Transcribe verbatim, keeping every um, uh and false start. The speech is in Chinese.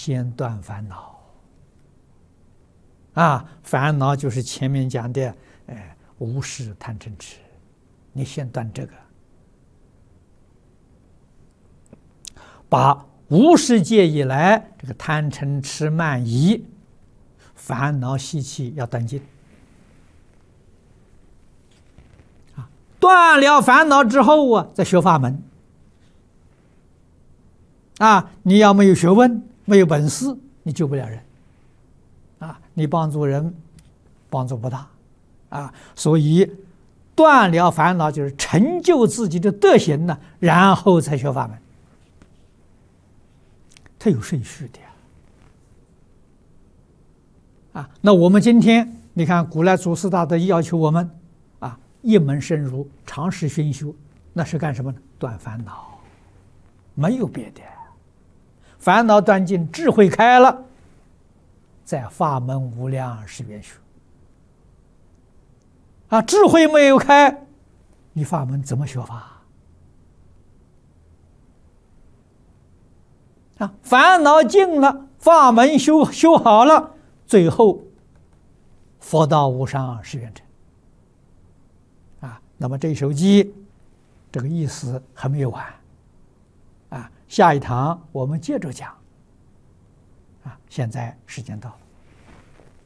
先断烦恼。啊，烦恼就是前面讲的，哎，无事贪嗔痴，你先断这个，把无始界以来这个贪嗔痴慢疑、烦恼习气要断尽。啊，断了烦恼之后啊，再学法门。啊，你要没有学问，没有本事，你救不了人。啊，你帮助人，帮助不大。啊，所以断了烦恼就是成就自己的德行呢，然后才学法门。它有顺序的呀。啊，那我们今天你看，古来祖师大德要求我们啊，一门深入，长时熏修，那是干什么呢？断烦恼，没有别的。烦恼断尽，智慧开了，在法门无量誓愿学。啊，智慧没有开，你法门怎么学法？啊，烦恼尽了，法门修修好了，最后佛道无上誓愿成。啊，那么这一首偈，这个意思还没有完。啊，下一堂我们接着讲。啊，现在时间到了。